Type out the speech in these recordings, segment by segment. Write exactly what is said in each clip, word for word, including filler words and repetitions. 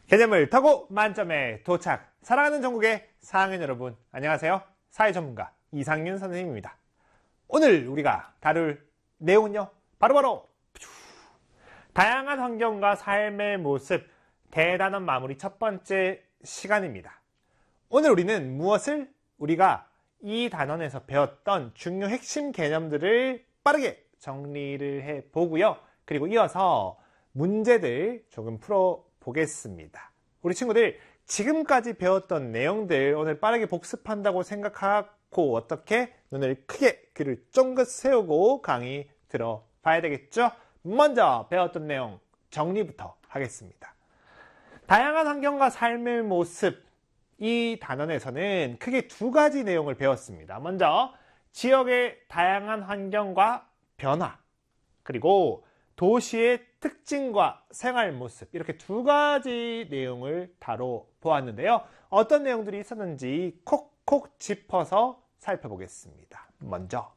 개념을 타고 만점에 도착! 사랑하는 전국의 사 학년 여러분, 안녕하세요. 사회 전문가 이상윤 선생님입니다. 오늘 우리가 다룰 내용은요, 바로바로 다양한 환경과 삶의 모습, 대단원 마무리 첫 번째 시간입니다. 오늘 우리는 무엇을 우리가 이 단원에서 배웠던 중요 핵심 개념들을 빠르게 정리를 해보고요. 그리고 이어서 문제들 조금 풀어보겠습니다. 우리 친구들 지금까지 배웠던 내용들 오늘 빠르게 복습한다고 생각하고 어떻게 눈을 크게 귀를 쫑긋 세우고 강의 들어봐야 되겠죠? 먼저 배웠던 내용 정리부터 하겠습니다. 다양한 환경과 삶의 모습, 이 단원에서는 크게 두 가지 내용을 배웠습니다. 먼저 지역의 다양한 환경과 변화, 그리고 도시의 특징과 생활 모습, 이렇게 두 가지 내용을 다뤄보았는데요. 어떤 내용들이 있었는지 콕콕 짚어서 살펴보겠습니다. 먼저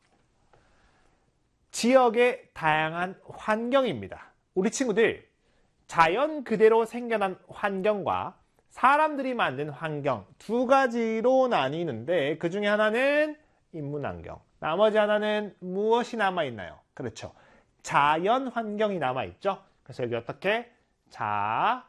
지역의 다양한 환경입니다. 우리 친구들, 자연 그대로 생겨난 환경과 사람들이 만든 환경 두 가지로 나뉘는데, 그 중에 하나는 인문환경, 나머지 하나는 무엇이 남아있나요? 그렇죠, 자연 환경이 남아있죠. 그래서 여기 어떻게 자연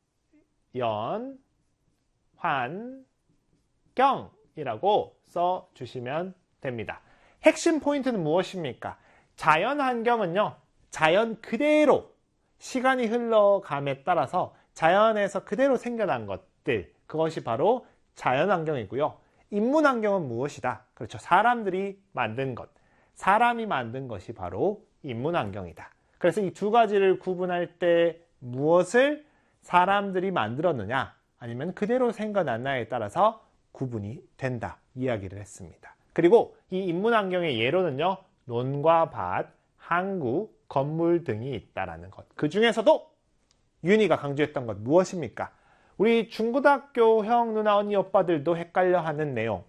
환경이라고 써주시면 됩니다. 핵심 포인트는 무엇입니까? 자연 환경은요, 자연 그대로 시간이 흘러감에 따라서 자연에서 그대로 생겨난 것들, 그것이 바로 자연 환경이고요. 인문 환경은 무엇이다? 그렇죠, 사람들이 만든 것, 사람이 만든 것이 바로 인문 환경이다. 그래서 이 두 가지를 구분할 때 무엇을 사람들이 만들었느냐 아니면 그대로 생겨났나에 따라서 구분이 된다 이야기를 했습니다. 그리고 이 인문 환경의 예로는요, 논과 밭, 항구, 건물 등이 있다라는 것. 그 중에서도 윤희가 강조했던 것 무엇입니까? 우리 중고등학교 형, 누나, 언니, 오빠들도 헷갈려 하는 내용,